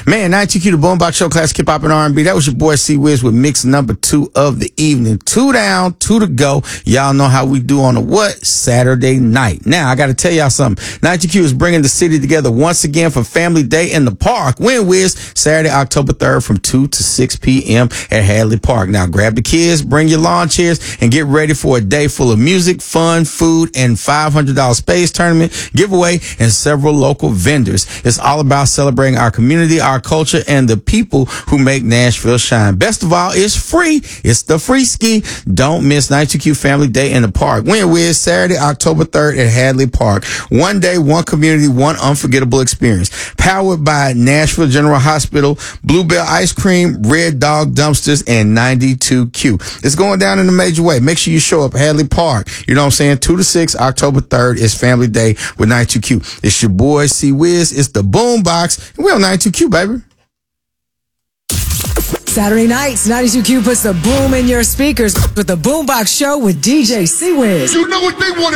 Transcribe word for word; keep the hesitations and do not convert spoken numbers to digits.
Man, ninety-two Q, the Boombox Show, classic hip hop and R and B. That was your boy C Wiz with mix number two of the evening. Two down, two to go. Y'all know how we do on a what? Saturday night. Now, I got to tell y'all something. ninety-two Q is bringing the city together once again for Family Day in the Park. When, Wiz? Saturday, October third from two to six p.m. at Hadley Park. Now, grab the kids, bring your lawn chairs, and get ready for a day full of music, fun, food, and five hundred dollars space tournament, giveaway, and several local vendors. It's all about celebrating our community, our culture, and the people who make Nashville shine. Best of all, it's free. It's the free ski. Don't miss ninety-two Q Family Day in the Park. When, Wiz? Saturday, October third at Hadley Park. One day, one community, one unforgettable experience. Powered by Nashville General Hospital, Bluebell Ice Cream, Red Dog Dumpsters, and ninety-two Q. It's going down in a major way. Make sure you show up at Hadley Park. You know what I'm saying? two to six, October third is Family Day with ninety-two Q. It's your boy C Wiz. It's the Boombox. And we're on ninety-two Q, baby. Saturday nights, ninety-two Q puts the boom in your speakers with the Boombox Show with D J C Wiz. You know what they want to